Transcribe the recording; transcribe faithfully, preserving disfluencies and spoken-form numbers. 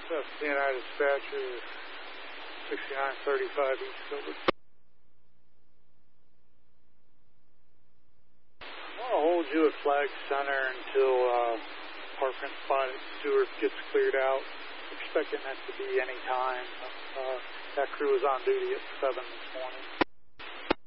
Uh, C N I dispatcher, sixty-nine thirty-five East over. I want to hold you at Flag Center until uh, Parkman Spot at Stewart gets cleared out. Expecting that to be any time. Uh, that crew was on duty at seven this morning.